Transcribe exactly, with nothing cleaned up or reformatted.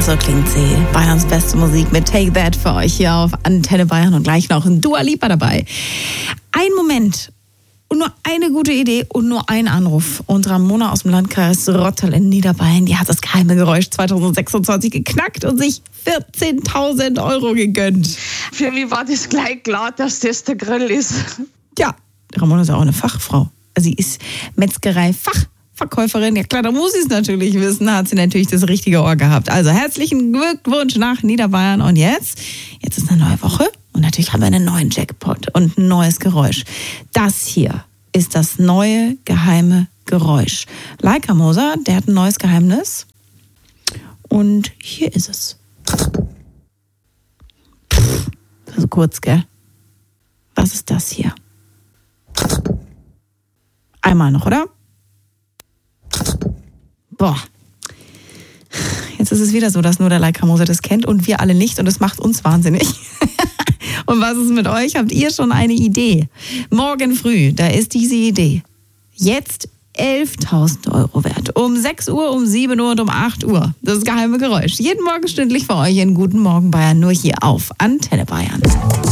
so klingt sie. Bayerns beste Musik mit Take That für euch hier auf Antenne Bayern und gleich noch ein Dua Lipa dabei. Ein Moment und nur eine gute Idee und nur ein Anruf. Und Ramona aus dem Landkreis Rottal in Niederbayern, die hat das geheime Geräusch zwanzig sechsundzwanzig geknackt und sich vierzehntausend Euro gegönnt. Für mich war das gleich klar, dass das der Grill ist. Ja, Ramona ist ja auch eine Fachfrau. Sie ist Metzgerei-Fachverkäuferin. Ja klar, da muss sie es natürlich wissen, hat sie natürlich das richtige Ohr gehabt. Also herzlichen Glückwunsch nach Niederbayern. Und jetzt? Jetzt ist eine neue Woche und natürlich haben wir einen neuen Jackpot und ein neues Geräusch. Das hier ist das neue geheime Geräusch. Leica Moser, der hat ein neues Geheimnis. Und hier ist es. Pff, also kurz, gell? Was ist das hier? Einmal noch, oder? Boah. Jetzt ist es wieder so, dass nur der Leica Moser das kennt und wir alle nicht und das macht uns wahnsinnig. Und was ist mit euch? Habt ihr schon eine Idee? Morgen früh, da ist diese Idee jetzt elftausend Euro wert. Um sechs Uhr, um sieben Uhr und um acht Uhr. Das geheime Geräusch. Jeden Morgen stündlich für euch in Guten Morgen Bayern, nur hier auf Antenne Bayern.